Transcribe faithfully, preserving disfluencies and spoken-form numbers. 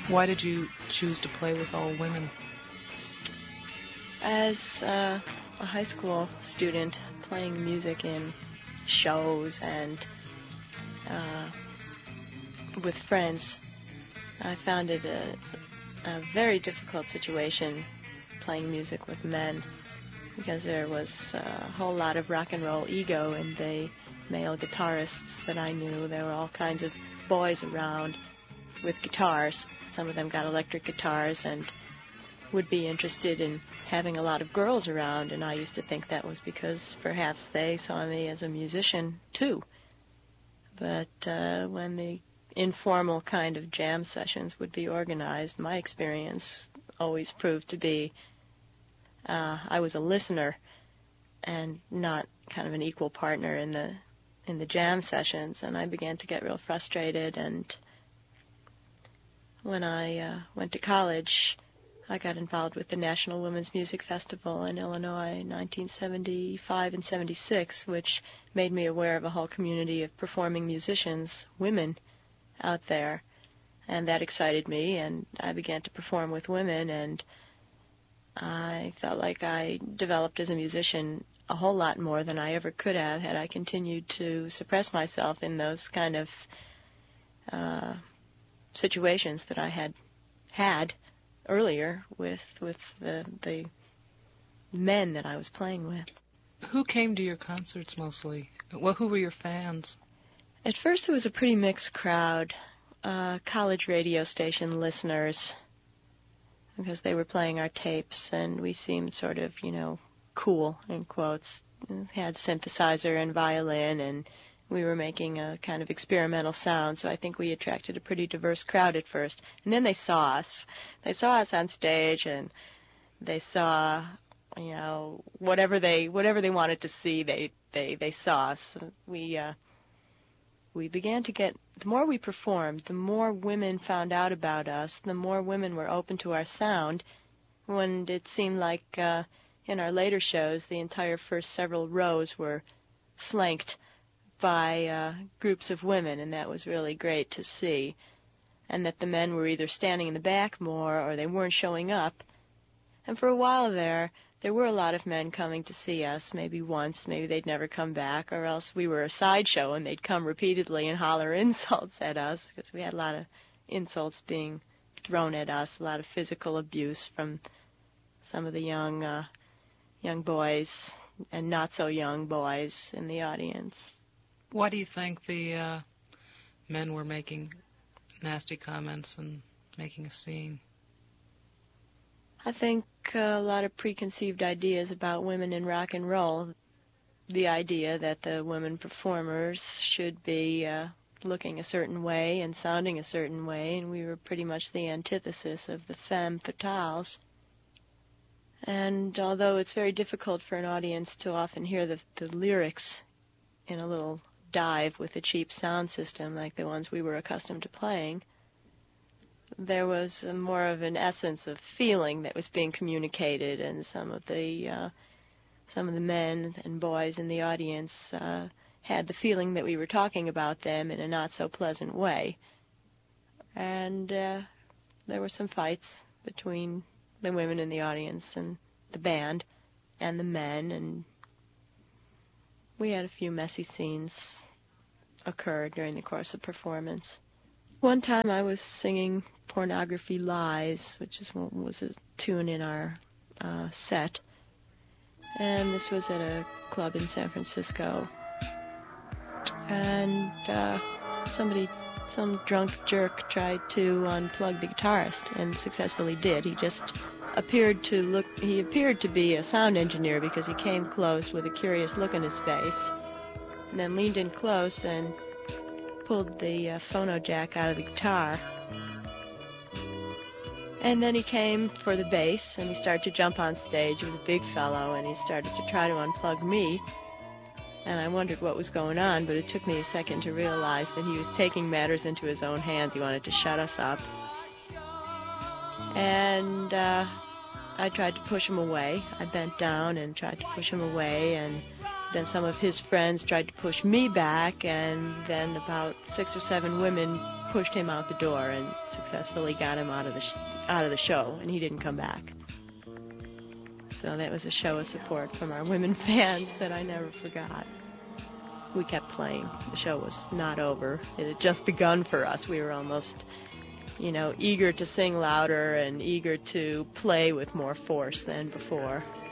Why did you choose to play with all women? As uh, a high school student playing music in shows and uh, with friends, I found it a, a very difficult situation playing music with men, because there was a whole lot of rock and roll ego in the male guitarists that I knew. There were all kinds of boys around with guitars. Some of them got electric guitars and would be interested in having a lot of girls around, and I used to think that was because perhaps they saw me as a musician too. But uh, when the informal kind of jam sessions would be organized, my experience always proved to be uh, I was a listener and not kind of an equal partner in the in the jam sessions, and I began to get real frustrated. And when I uh, went to college, I got involved with the National Women's Music Festival in Illinois in nineteen seventy-five and seventy-six, which made me aware of a whole community of performing musicians, women, out there. And that excited me, and I began to perform with women, and I felt like I developed as a musician a whole lot more than I ever could have had I continued to suppress myself in those kind of uh, situations that I had had earlier with with the the men that I was playing with. Who came to your concerts mostly? Well, who were your fans? At first it was a pretty mixed crowd. Uh, college radio station listeners, because they were playing our tapes and we seemed sort of, you know, cool, in quotes. We had synthesizer and violin, and we were making a kind of experimental sound, so I think we attracted a pretty diverse crowd at first. And then they saw us. They saw us on stage, and they saw, you know, whatever they whatever they wanted to see, they they they saw us. We uh, we began to get, the more we performed, the more women found out about us, the more women were open to our sound, when it seemed like uh, in our later shows, the entire first several rows were flanked by uh, groups of women, and that was really great to see. And that the men were either standing in the back more, or they weren't showing up. And for a while there, there were a lot of men coming to see us, maybe once, maybe they'd never come back, or else we were a sideshow and they'd come repeatedly and holler insults at us, because we had a lot of insults being thrown at us, a lot of physical abuse from some of the young uh, young boys and not so young boys in the audience. Why do you think the uh, men were making nasty comments and making a scene? I think uh, a lot of preconceived ideas about women in rock and roll. The idea that the women performers should be uh, looking a certain way and sounding a certain way, and we were pretty much the antithesis of the femme fatales. And although it's very difficult for an audience to often hear the, the lyrics in a little dive with a cheap sound system like the ones we were accustomed to playing, there was a more of an essence of feeling that was being communicated, and some of the uh, some of the men and boys in the audience uh, had the feeling that we were talking about them in a not so pleasant way. And uh, there were some fights between the women in the audience and the band and the men, and we had a few messy scenes occur during the course of performance. One time I was singing Pornography Lies, which is what was a tune in our uh, set, and this was at a club in San Francisco. And uh, somebody, some drunk jerk tried to unplug the guitarist, and successfully did. He just appeared to look, he appeared to be a sound engineer, because he came close with a curious look on his face, and then leaned in close and pulled the uh, phono jack out of the guitar. And then he came for the bass, and he started to jump on stage. He was a big fellow, and he started to try to unplug me. And I wondered what was going on, but it took me a second to realize that he was taking matters into his own hands. He wanted to shut us up. And uh, I tried to push him away. I bent down and tried to push him away, and then some of his friends tried to push me back, and then about six or seven women pushed him out the door and successfully got him out of the sh- out of the show, and he didn't come back. So that was a show of support from our women fans that I never forgot. We kept playing. The show was not over. It had just begun for us. We were almost, you know, eager to sing louder and eager to play with more force than before.